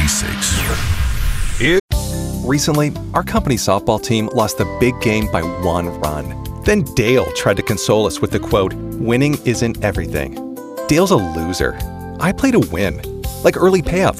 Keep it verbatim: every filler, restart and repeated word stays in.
basics. Recently, our company softball team lost the big game by one run. Then Dale tried to console us with the quote, "Winning isn't everything." Dale's a loser. I play to win, like early payout